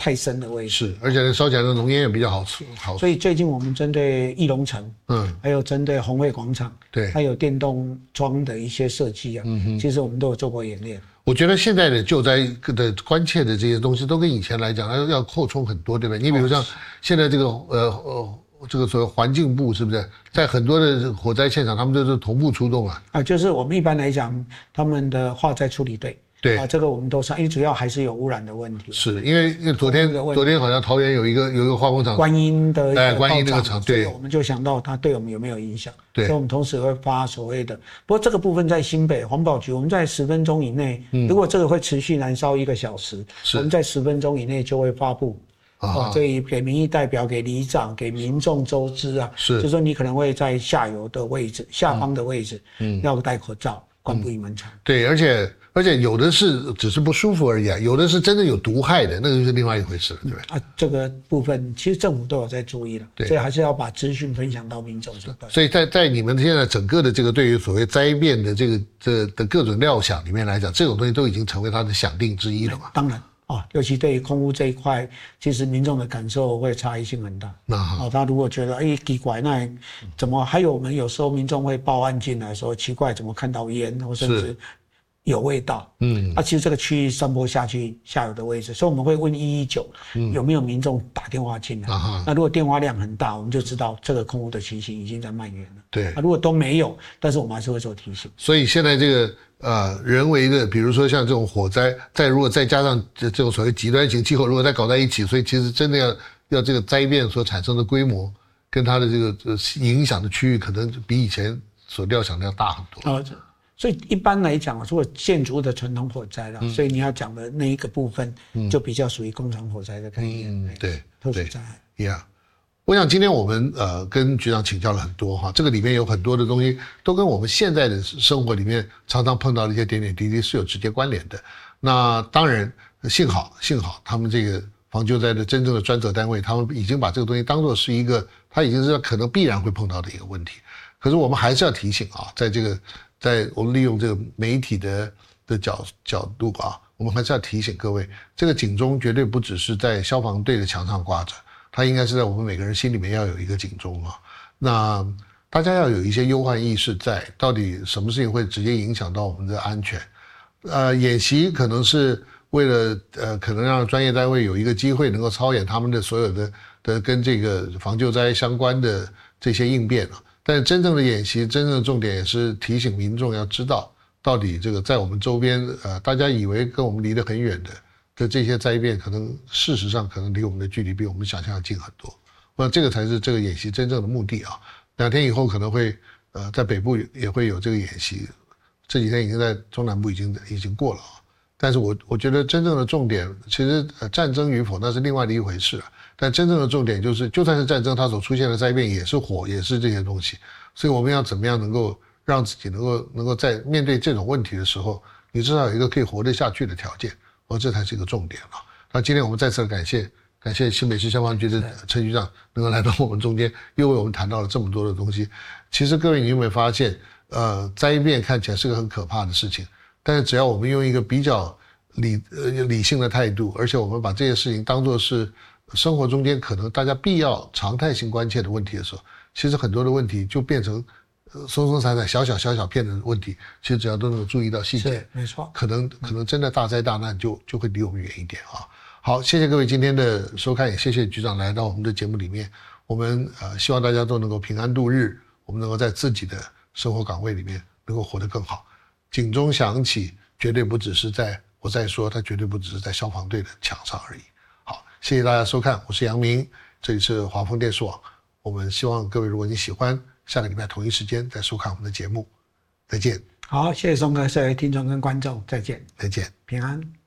太深的位置。 是，而且烧起来的浓烟也比较好吃。 所以最近我们针对义隆城，还有针对红会广场， 对， 还有电动桩的一些设计啊，其实我们都有做过演练。 我觉得现在的救灾的关切的这些东西，都跟以前来讲要扩充很多，对不对？你比如像现在这个所谓环境部，是不是在很多的火灾现场，他们都是同步出动啊？ 就是我们一般来讲，他们的化灾处理队。 对这个我们都上，因为主要还是有污染的问题。 是因为昨天好像桃园有一个化工厂， 观音的观音那个厂，对， 我们就想到它对我们有没有影响。 对， 所以我们同时会发所谓的，不过这个部分在新北环保局，我们在10分钟以内，如果这个会持续燃烧1个小时，我们在10分钟以内就会发布。所以给民意代表、给里长、给民众周知啊，就说你可能会在下游的位置、下方的位置，要戴口罩，关闭门窗。 对，而且有的是只是不舒服而已啊，有的是真的有毒害的，那个就是另外一回事了，对不对？ 这个部分其实政府都有在注意了，所以还是要把资讯分享到民众这块。 所以在你们现在整个的这个对于所谓灾变的的各种料想里面来讲，这种东西都已经成为它的想定之一了嘛？ 当然。尤其对于空污这一块，其实民众的感受会差异性很大。他如果觉得奇怪，那怎么还有我们有时候民众会报案进来说奇怪，怎么看到烟，或甚至有味道。其实这个区域散播下去下游的位置，所以我们会问119有没有民众打电话进来。那如果电话量很大，我们就知道这个空污的情形已经在蔓延了。 对， 如果都没有，但是我们还是会做提醒。 所以现在这个人为的，比如说像这种火灾，如果再加上这种所谓极端型气候，如果再搞在一起，所以其实真的要这个灾变所产生的规模，跟它的这个影响的区域，可能比以前所料想的要大很多。 所以一般来讲，如果建筑物的传统火灾了，所以你要讲的那一个部分，就比较属于工厂火灾的概念。 对， 特殊灾害。 我想今天我们跟局长请教了很多哈，这个里面有很多的东西都跟我们现在的生活里面常常碰到的一些点点滴滴是有直接关联的。那当然幸好他们这个防救灾的真正的专责单位，他们已经把这个东西当作是一个他已经是可能必然会碰到的一个问题。可是我们还是要提醒啊，在我们利用这个媒体的角度啊，我们还是要提醒各位，这个警钟绝对不只是在消防队的墙上挂着，它应该是在我们每个人心里面要有一个警钟啊。那大家要有一些忧患意识在，到底什么事情会直接影响到我们的安全？演习可能是为了可能让专业单位有一个机会能够操演他们的所有的跟这个防救灾相关的这些应变啊。但是真正的演习，真正的重点也是提醒民众要知道，到底这个在我们周边大家以为跟我们离得很远的这些灾变，可能事实上可能离我们的距离比我们想象要近很多。那这个才是这个演习真正的目的啊。2天以后可能会在北部也会有这个演习，这几天已经在中南部已经过了啊。但是我觉得真正的重点，其实战争与否那是另外的一回事啊。但真正的重点就是，就算是战争，它所出现的灾变也是火，也是这些东西。所以我们要怎么样能够让自己能够在面对这种问题的时候，你至少有一个可以活得下去的条件，这才是一个重点了。那今天我们再次感谢新北市消防局的陈局长能够来到我们中间，又为我们谈到了这么多的东西。其实各位你有没有发现，灾变看起来是个很可怕的事情，但是只要我们用一个比较理性的态度，而且我们把这些事情当作是生活中间可能大家必要常态性关切的问题的时候，其实很多的问题就变成松松散散小小片的问题，其实只要都能够注意到细节， 没错， 可能真的大灾大难就会离我们远一点啊。好，谢谢各位今天的收看，也谢谢局长来到我们的节目里面。我们希望大家都能够平安度日，我们能够在自己的生活岗位里面能够活得更好。警钟响起，绝对不只是我在说，它绝对不只是在消防队的墙上而已。好，谢谢大家收看，我是杨明，这里是华丰电视网。我们希望各位，如果你喜欢，下个礼拜同一时间再收看我们的节目。再见。 好，谢谢松哥，各位听众跟观众，再见， 再见， 平安。